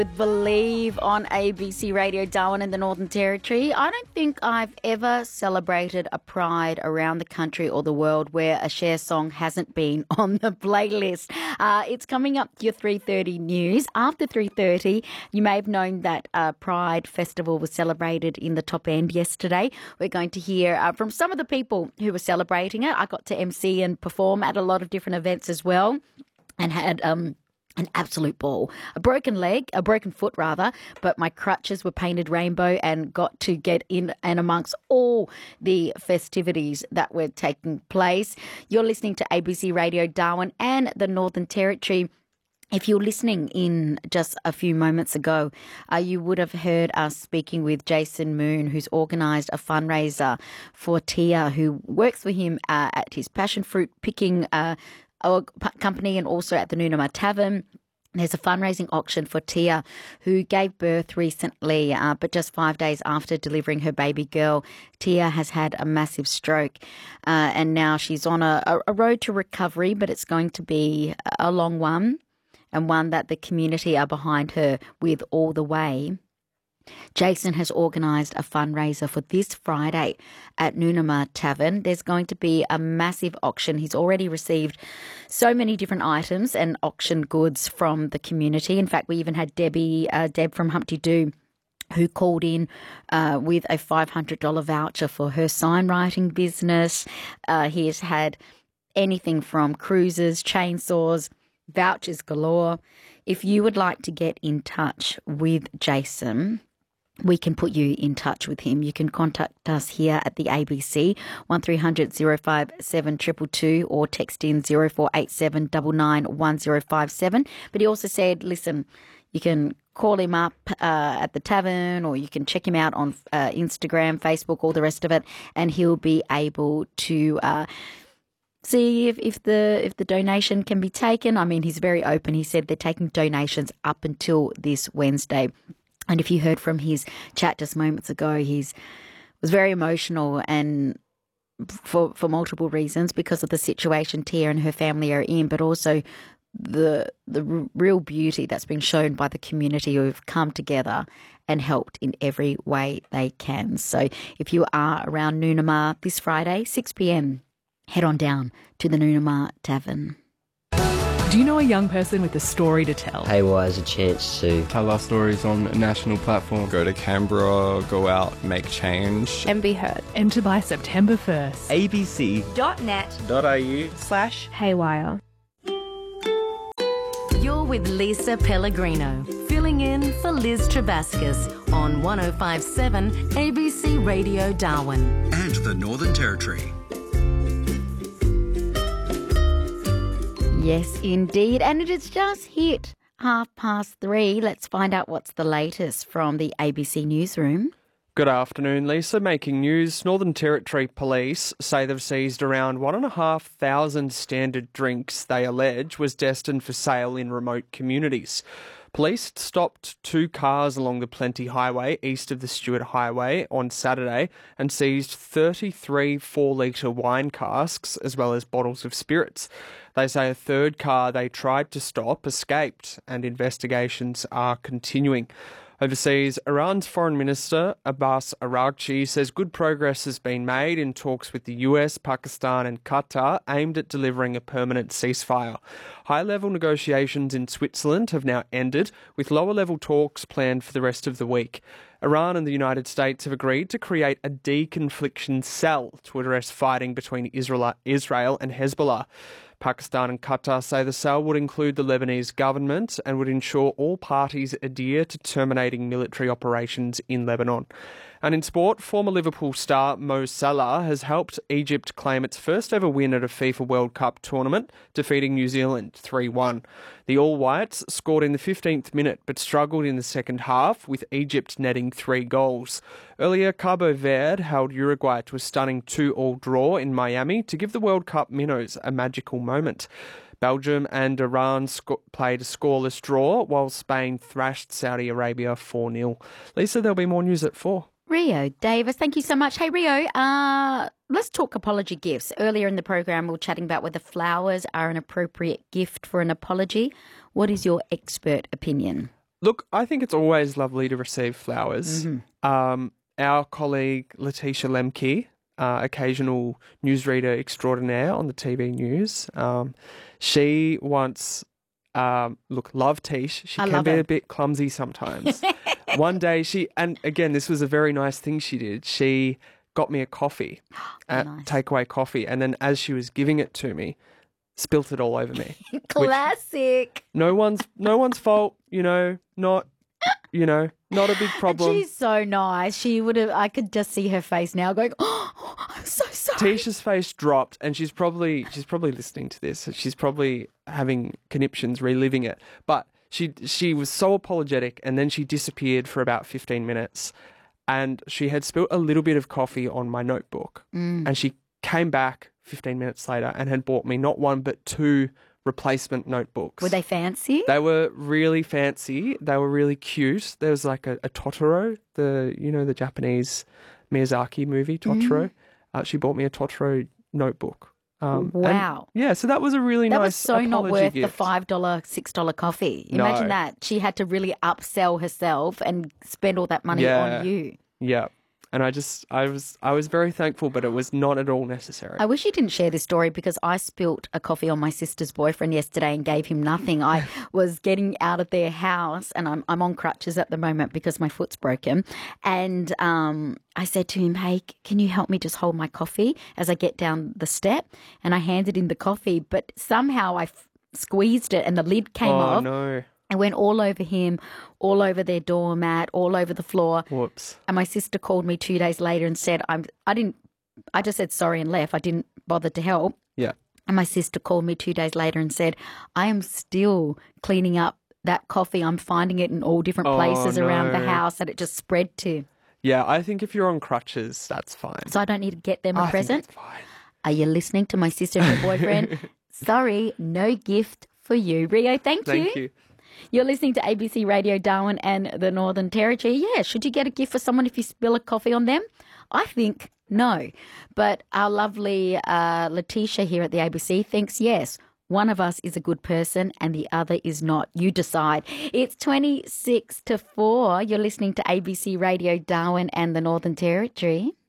Believe on ABC Radio Darwin in the Northern Territory. I don't think I've ever celebrated a pride around the country or the world where a Cher song hasn't been on the playlist. It's coming up to your 3:30 news. After 3:30, you may have known that Pride Festival was celebrated in the Top End yesterday. We're going to hear from some of the people who were celebrating it. I got to MC and perform at a lot of different events as well, and had an absolute ball. A broken foot rather, but my crutches were painted rainbow and got to get in and amongst all the festivities that were taking place. You're listening to ABC Radio Darwin and the Northern Territory. If you're listening in just a few moments ago, you would have heard us speaking with Jason Moon, who's organised a fundraiser for Tia, who works for him at his passion fruit picking company and also at the Noonamah Tavern. There's a fundraising auction for Tia, who gave birth recently, but just 5 days after delivering her baby girl. Tia has had a massive stroke, and now she's on a road to recovery, but it's going to be a long one, and one that the community are behind her with all the way. Jason has organised a fundraiser for this Friday at Noonamah Tavern. There's going to be a massive auction. He's already received so many different items and auction goods from the community. In fact, we even had Deb from Humpty Doo, who called in with a $500 voucher for her sign writing business. He has had anything from cruises, chainsaws, vouchers galore. If you would like to get in touch with Jason, we can put you in touch with him. You can contact us here at the ABC, 1300 057 222, or text in 0487 991057. But he also said, listen, you can call him up at the tavern, or you can check him out on Instagram, Facebook, all the rest of it, and he'll be able to see if the donation can be taken. I mean, he's very open. He said they're taking donations up until this Wednesday. And if you heard from his chat just moments ago, was very emotional, and for multiple reasons, because of the situation Tia and her family are in, but also the real beauty that's been shown by the community who have come together and helped in every way they can. So if you are around Noonamah this Friday, 6 p.m, head on down to the Noonamah Tavern. Do you know a young person with a story to tell? Haywire is a chance to tell our stories on a national platform. Go to Canberra, go out, make change. And be heard. Enter by September 1st. abc.net.au/haywire. You're with Lisa Pellegrino, filling in for Liz Trebaskus on 105.7 ABC Radio Darwin. And the Northern Territory. Yes, indeed. And it has just hit 3:30. Let's find out what's the latest from the ABC Newsroom. Good afternoon, Lisa. Making news, Northern Territory Police say they've seized around 1,500 standard drinks they allege was destined for sale in remote communities. Police stopped 2 cars along the Plenty Highway east of the Stewart Highway on Saturday and seized 33 4-litre wine casks as well as bottles of spirits. They say a third car they tried to stop escaped, and investigations are continuing. Overseas, Iran's Foreign Minister Abbas Araghchi says good progress has been made in talks with the US, Pakistan and Qatar aimed at delivering a permanent ceasefire. High-level negotiations in Switzerland have now ended, with lower-level talks planned for the rest of the week. Iran and the United States have agreed to create a deconfliction cell to address fighting between Israel and Hezbollah. Pakistan and Qatar say the cell would include the Lebanese government and would ensure all parties adhere to terminating military operations in Lebanon. And in sport, former Liverpool star Mo Salah has helped Egypt claim its first ever win at a FIFA World Cup tournament, defeating New Zealand 3-1. The All Whites scored in the 15th minute but struggled in the second half, with Egypt netting 3 goals. Earlier, Cabo Verde held Uruguay to a stunning 2-2 draw in Miami to give the World Cup minnows a magical moment. Belgium and Iran played a scoreless draw, while Spain thrashed Saudi Arabia 4-0. Lisa, there'll be more news at 4. Rio Davis, thank you so much. Hey, Rio, let's talk apology gifts. Earlier in the program, we were chatting about whether flowers are an appropriate gift for an apology. What is your expert opinion? Look, I think it's always lovely to receive flowers. Our colleague Letitia Lemke, occasional newsreader extraordinaire on the TV news, she once, love Tish. She can be a bit clumsy sometimes. One day and again, this was a very nice thing she did. She got me a coffee, takeaway coffee, and then as she was giving it to me, spilt it all over me. Classic. No one's fault, not a big problem. She's so nice. I could just see her face now going, oh, I'm so sorry. Tisha's face dropped, and she's probably listening to this. She's probably having conniptions, reliving it. But she was so apologetic, and then she disappeared for about 15 minutes, and she had spilt a little bit of coffee on my notebook, and she came back 15 minutes later and had bought me not one but two replacement notebooks. Were they fancy? They were really fancy. They were really cute. There was like a Totoro, the Japanese Miyazaki movie, Totoro. She bought me a Totoro notebook. Wow. So that was a really that nice was so not worth gift. the $5, $6 coffee. Imagine that. She had to really upsell herself and spend all that money on you. Yeah. And I was very thankful, but it was not at all necessary. I wish you didn't share this story because I spilt a coffee on my sister's boyfriend yesterday and gave him nothing. I was getting out of their house, and I'm on crutches at the moment because my foot's broken. And I said to him, hey, can you help me just hold my coffee as I get down the step? And I handed him the coffee, but somehow I squeezed it and the lid came off. Oh, no. It went all over him, all over their doormat, all over the floor. Whoops. And my sister called me 2 days later and said, I just said sorry and left. I didn't bother to help. Yeah. And my sister called me 2 days later and said, I am still cleaning up that coffee. I'm finding it in all different places around the house that it just spread to. Yeah, I think if you're on crutches, that's fine. So I don't need to get them a present? Think that's fine. Are you listening to my sister and her boyfriend? Sorry, no gift for you. Rio, thank you. Thank you. You're listening to ABC Radio Darwin and the Northern Territory. Yeah, should you get a gift for someone if you spill a coffee on them? I think no. But our lovely Letitia here at the ABC thinks yes. One of us is a good person and the other is not. You decide. It's 26 to 4. You're listening to ABC Radio Darwin and the Northern Territory.